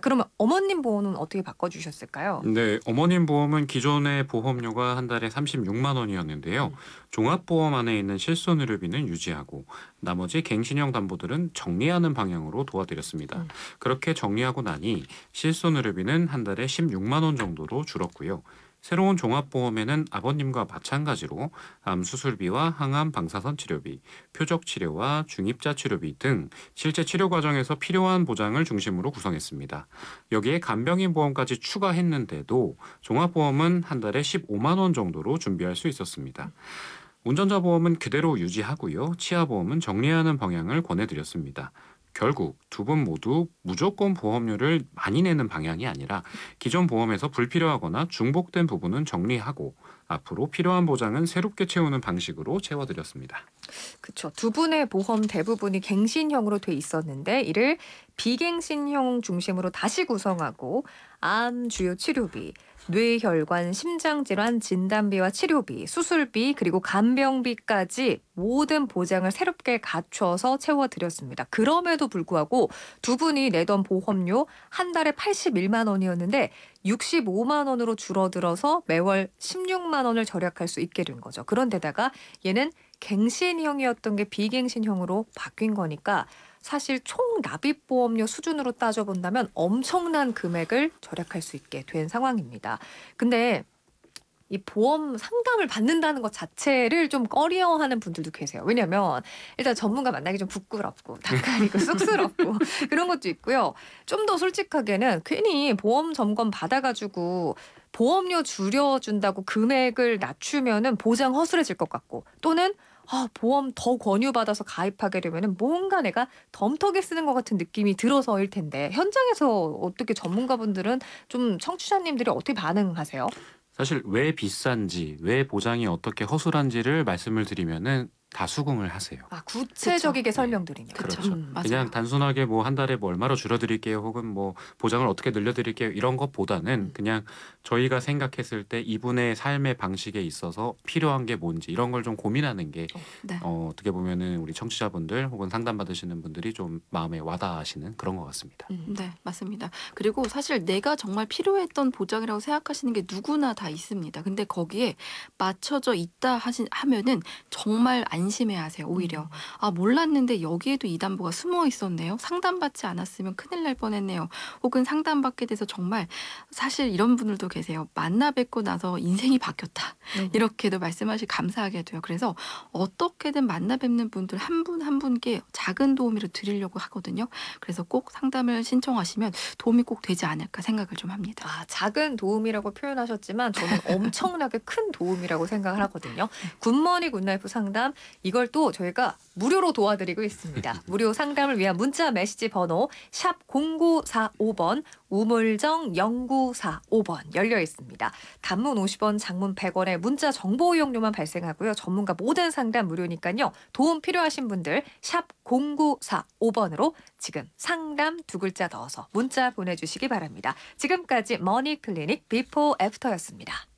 그러면 어머님 보험은 어떻게 바꿔주셨을까요? 네, 어머님 보험은 기존의 보험료가 한 달에 36만 원이었는데요. 음. 종합보험 안에 있는 실손의료비는 유지하고 나머지 갱신형 담보들은 정리하는 방향으로 도와드렸습니다. 음. 그렇게 정리하고 나니 실손의료비는 한 달에 16만 원 정도로 줄었고요. 새로운 종합보험에는 아버님과 마찬가지로 암 수술비와 항암 방사선 치료비, 표적 치료와 중입자 치료비 등 실제 치료 과정에서 필요한 보장을 중심으로 구성했습니다. 여기에 간병인 보험까지 추가했는데도 종합보험은 한 달에 15만 원 정도로 준비할 수 있었습니다. 운전자 보험은 그대로 유지하고요. 치아 보험은 정리하는 방향을 권해드렸습니다. 결국 두 분 모두 무조건 보험료를 많이 내는 방향이 아니라 기존 보험에서 불필요하거나 중복된 부분은 정리하고 앞으로 필요한 보장은 새롭게 채우는 방식으로 채워드렸습니다. 그쵸. 두 분의 보험 대부분이 갱신형으로 돼 있었는데 이를 비갱신형 중심으로 다시 구성하고 암 주요 치료비, 뇌혈관 심장질환 진단비와 치료비, 수술비 그리고 간병비까지 모든 보장을 새롭게 갖춰서 채워드렸습니다. 그럼에도 불구하고 두 분이 내던 보험료 한 달에 81만 원이었는데 65만 원으로 줄어들어서 매월 16만 원을 절약할 수 있게 된 거죠. 그런데다가 얘는 갱신형이었던 게 비갱신형으로 바뀐 거니까 사실 총 납입보험료 수준으로 따져본다면 엄청난 금액을 절약할 수 있게 된 상황입니다. 근데 이 보험 상담을 받는다는 것 자체를 좀 꺼려하는 분들도 계세요. 왜냐면 일단 전문가 만나기 좀 부끄럽고 낯가리고 쑥스럽고 그런 것도 있고요. 좀 더 솔직하게는 괜히 보험 점검 받아가지고 보험료 줄여준다고 금액을 낮추면은 보장 허술해질 것 같고 또는 보험 더 권유받아서 가입하게 되면은 뭔가 내가 덤터기 쓰는 것 같은 느낌이 들어서일 텐데 현장에서 어떻게 전문가분들은 좀 청취자님들이 어떻게 반응하세요? 사실 왜 비싼지, 왜 보장이 어떻게 허술한지를 말씀을 드리면은 다 수긍을 하세요. 구체적이게 네. 설명드리면. 그쵸. 그렇죠. 그냥 맞아요. 단순하게 뭐 한 달에 뭐 얼마로 줄여드릴게요, 혹은 뭐 보장을 어떻게 늘려드릴게요, 이런 것보다는 음. 그냥 저희가 생각했을 때 이분의 삶의 방식에 있어서 필요한 게 뭔지 이런 걸 좀 고민하는 게 네. 어떻게 보면은 우리 청취자분들 혹은 상담받으시는 분들이 좀 마음에 와닿으시는 그런 것 같습니다. 음. 네, 맞습니다. 그리고 사실 내가 정말 필요했던 보장이라고 생각하시는 게 누구나 다 있습니다. 근데 거기에 맞춰져 있다 하면은 정말 안심해야 하세요, 오히려. 음. 아, 몰랐는데 여기에도 이 담보가 숨어 있었네요. 상담받지 않았으면 큰일 날 뻔했네요. 혹은 상담받게 돼서 정말 사실 이런 분들도 계세요. 만나 뵙고 나서 인생이 바뀌었다. 이렇게도 말씀하시 감사하게 돼요. 그래서 어떻게든 만나 뵙는 분들 한 분 한 분께 작은 도움이라도 드리려고 하거든요. 그래서 꼭 상담을 신청하시면 도움이 꼭 되지 않을까 생각을 좀 합니다. 작은 도움이라고 표현하셨지만 저는 엄청나게 큰 도움이라고 생각을 하거든요. 네. 굿모닝 굿나이프 상담 이걸 또 저희가 무료로 도와드리고 있습니다. 무료 상담을 위한 문자 메시지 번호 샵 0945번 우물정 0945번 열려 있습니다. 단문 50원 장문 100원의 문자 정보 이용료만 발생하고요. 전문가 모든 상담 무료니까요. 도움 필요하신 분들 샵 0945번으로 지금 상담 두 글자 넣어서 문자 보내주시기 바랍니다. 지금까지 머니클리닉 비포 애프터였습니다.